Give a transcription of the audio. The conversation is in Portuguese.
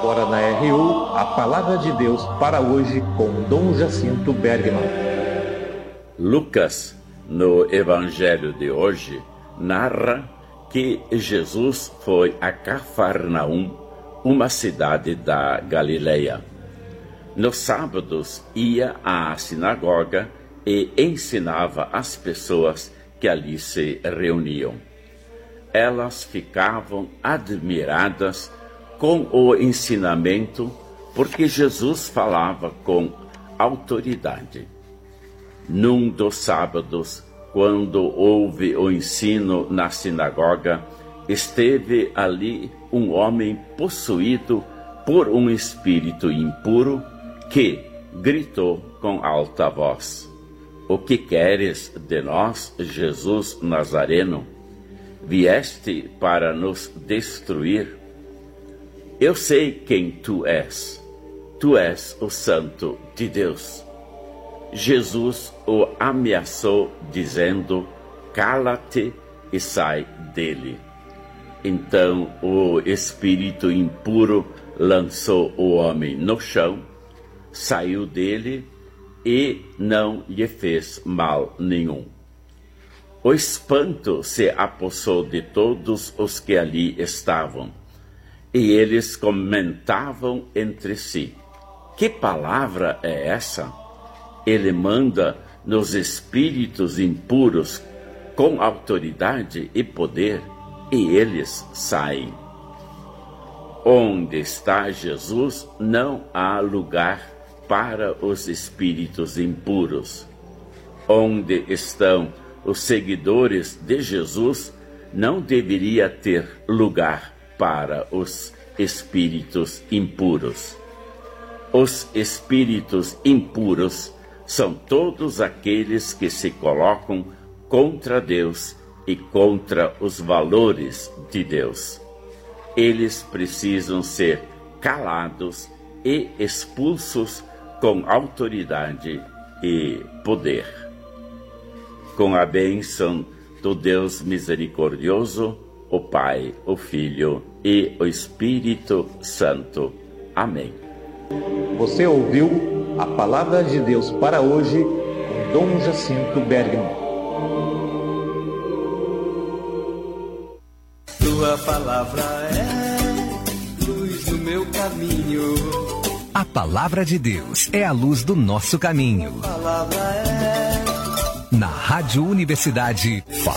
Agora na RU, a Palavra de Deus para hoje com Dom Jacinto Bergman. Lucas, no Evangelho de hoje, narra que Jesus foi a Cafarnaum, uma cidade da Galileia. Nos sábados ia à sinagoga e ensinava as pessoas que ali se reuniam. Elas ficavam admiradas com o ensinamento, porque Jesus falava com autoridade. Num dos sábados, quando houve o ensino na sinagoga, esteve ali um homem possuído por um espírito impuro que gritou com alta voz: "O que queres de nós, Jesus Nazareno? Vieste para nos destruir? Eu sei quem tu és. Tu és o Santo de Deus." Jesus o ameaçou, dizendo: "Cala-te e sai dele." Então o espírito impuro lançou o homem no chão, saiu dele e não lhe fez mal nenhum. O espanto se apossou de todos os que ali estavam, e eles comentavam entre si: "Que palavra é essa? Ele manda nos espíritos impuros com autoridade e poder, e eles saem." Onde está Jesus, não há lugar para os espíritos impuros. Onde estão os seguidores de Jesus, não deveria ter lugar para os espíritos impuros. Os espíritos impuros são todos aqueles que se colocam contra Deus e contra os valores de Deus. Eles precisam ser calados e expulsos com autoridade e poder. Com a bênção do Deus misericordioso, o Pai, o Filho e o Espírito Santo. Amém. Você ouviu a Palavra de Deus para hoje com Dom Jacinto Bergman. Tua palavra é luz do meu caminho. A Palavra de Deus é a luz do nosso caminho. A palavra é... Na Rádio Universidade,